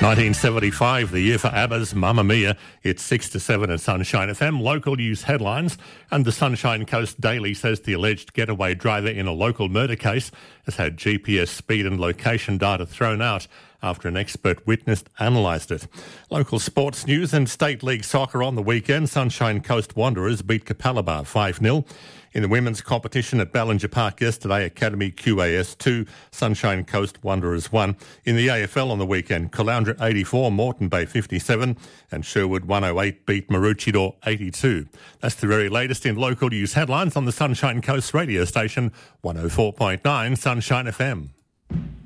1975, the year for ABBA's Mamma Mia. It's 6 to 7 at Sunshine FM. Local news headlines. And the Sunshine Coast Daily says the alleged getaway driver in a local murder case has had GPS speed and location data thrown out after an expert witness analysed it. Local sports news and State League soccer on the weekend. Sunshine Coast Wanderers beat Capalaba 5-0. In the women's competition at Ballinger Park yesterday, Academy QAS 2, Sunshine Coast Wanderers 1. In the AFL on the weekend, Caloundra 84, Moreton Bay 57 and Sherwood 108 beat Maroochydore 82. That's the very latest in local news headlines on the Sunshine Coast radio station 104.9 Sunshine FM.